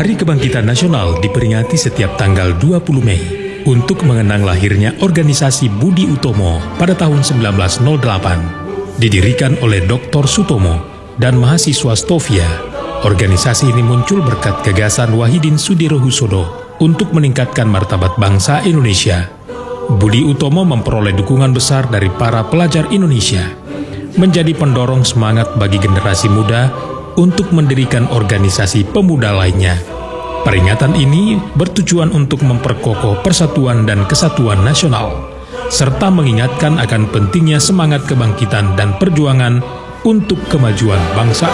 Hari Kebangkitan Nasional diperingati setiap tanggal 20 Mei untuk mengenang lahirnya organisasi Budi Utomo pada tahun 1908. Didirikan oleh Dr. Sutomo dan mahasiswa Stovia, organisasi ini muncul berkat gagasan Wahidin Sudirohusodo untuk meningkatkan martabat bangsa Indonesia. Budi Utomo memperoleh dukungan besar dari para pelajar Indonesia, menjadi pendorong semangat bagi generasi muda untuk mendirikan organisasi pemuda lainnya. Peringatan ini bertujuan untuk memperkokoh persatuan dan kesatuan nasional, serta mengingatkan akan pentingnya semangat kebangkitan dan perjuangan untuk kemajuan bangsa